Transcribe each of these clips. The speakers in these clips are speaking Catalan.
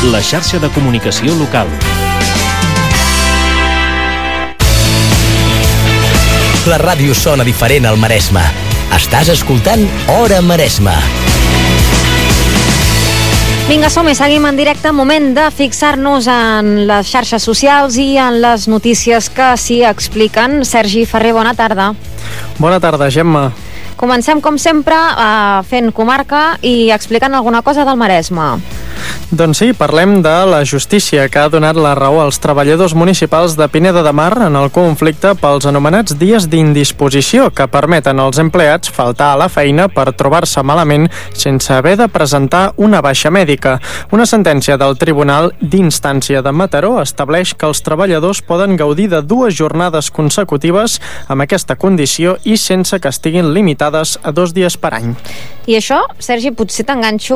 la xarxa de comunicació local. La ràdio sona diferent al Maresme. Estàs escoltant Hora Maresme. Vinga, som-hi, seguim en directe. Moment de fixar-nos en les xarxes socials i en les notícies que s'hi expliquen. Sergi Ferrer, bona tarda. Bona tarda, Gemma. Comencem, com sempre, fent comarca i explicant alguna cosa del Maresme. Doncs sí, parlem de la justícia, que ha donat la raó als treballadors municipals de Pineda de Mar en el conflicte pels anomenats dies d'indisposició, que permeten als empleats faltar a la feina per trobar-se malament sense haver de presentar una baixa mèdica. Una sentència del Tribunal d'Instància de Mataró estableix que els treballadors poden gaudir de 2 jornades consecutives amb aquesta condició i sense que estiguin limitades a 2 dies per any. I això, Sergi, potser t'enganxo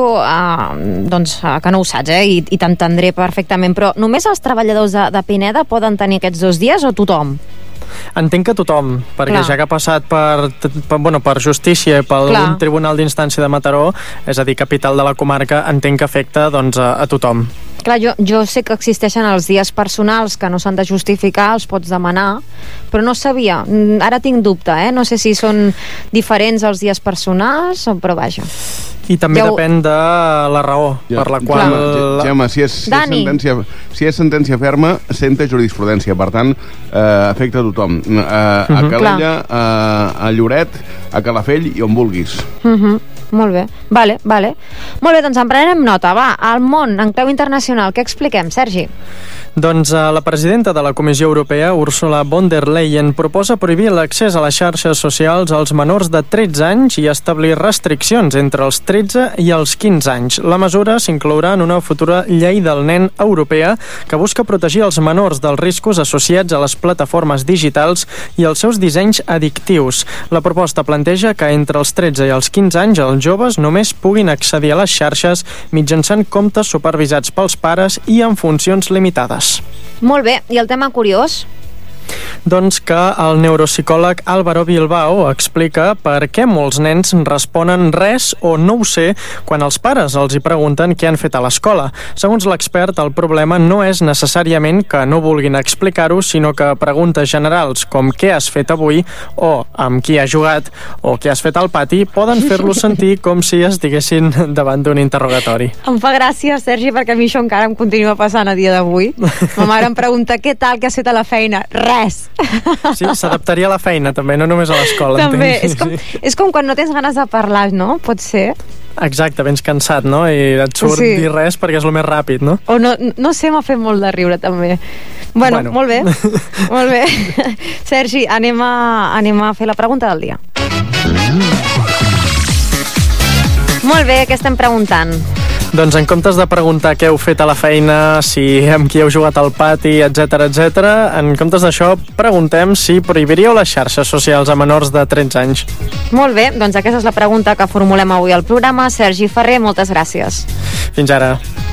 que no ho saps, i t'entendré perfectament, però només els treballadors de Pineda poden tenir aquests 2 dies o tothom? Entenc que tothom, perquè ja que ha passat per justícia i pel Tribunal d'Instància de Mataró, és a dir, capital de la comarca, entenc que afecta a tothom. Clar, jo sé que existeixen els dies personals que no s'han de justificar, els pots demanar, però no sabia, ara tinc dubte, no sé si són diferents els dies personals, però vaja. I també depèn de la raó per la qual... Gemma, si és sentència ferma, senta jurisprudència, per tant, afecta a tothom. A Calella, a Lloret, a Calafell i on vulguis. Molt bé, vale. Molt bé, doncs en prenem nota. Va, al món, en clau internacional, què expliquem, Sergi? Doncs la presidenta de la Comissió Europea, Ursula von der Leyen, proposa prohibir l'accés a les xarxes socials als menors de 13 anys i establir restriccions entre els 13 i els 15 anys. La mesura s'inclourà en una futura llei del nen europea que busca protegir els menors dels riscos associats a les plataformes digitals i els seus dissenys addictius. La proposta planteja que entre els 13 i els 15 anys els joves només puguin accedir a les xarxes mitjançant comptes supervisats pels pares i en funcions limitades. Molt bé, i el tema curiós? Doncs que el neuropsicòleg Álvaro Bilbao explica per què molts nens responen res o no ho sé quan els pares els hi pregunten què han fet a l'escola. Segons l'expert, el problema no és necessàriament que no vulguin explicar-ho, sinó que preguntes generals com què has fet avui o amb qui has jugat o què has fet al pati poden fer-los sentir com si estiguessin davant d'un interrogatori. Em fa gràcia, Sergi, perquè a mi això encara em continua passant a dia d'avui. Ma mare em pregunta què tal, què has fet a la feina? Res. Sí, s'adaptaria a la feina també, no només a l'escola. També, és com quan no tens ganes de parlar, no? Pot ser? Exacte, vens cansat, no? I et surt dir res perquè és el més ràpid, no? O no sé, m'ha fet molt de riure també. Bueno. Molt bé. Molt bé. Sergi, anem a fer la pregunta del dia. Molt bé, què estem preguntant? Doncs en comptes de preguntar què heu fet a la feina, si amb qui heu jugat al pati, etc, en comptes d'això, preguntem si prohibiríeu les xarxes socials a menors de 13 anys. Molt bé, doncs aquesta és la pregunta que formulem avui al programa. Sergi Ferrer, moltes gràcies. Fins ara.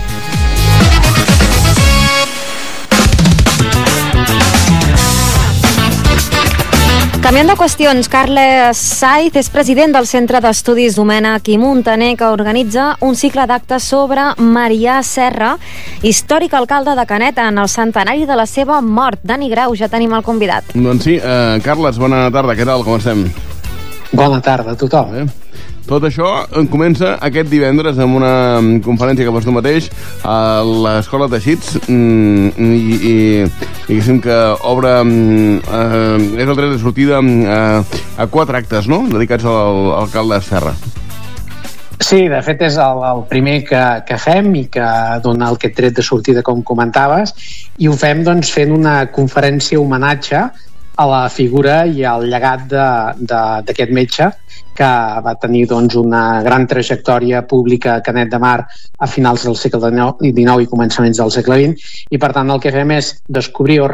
Canviant de qüestions, Carles Saiz és president del Centre d'Estudis Domènech i Muntaner, que organitza un cicle d'actes sobre Marià Serra, històric alcalde de Canet, en el centenari de la seva mort. Dani Grau, ja tenim el convidat. Doncs sí, Carles, bona tarda, què tal, com estem? Bona tarda a tothom. Tot això comença aquest divendres amb una conferència que fas tu mateix a l'Escola Teixits i diguéssim que obre és el tret de sortida a 4 actes, no?, dedicats a l'alcalde Serra. Sí, de fet és el primer que fem i que dona aquest tret de sortida, com comentaves, i ho fem doncs fent una conferència homenatge a la figura i al llegat d'aquest metge que va tenir doncs, una gran trajectòria pública a Canet de Mar a finals del segle XIX i començaments del segle XX, i per tant el que fem és descobrir o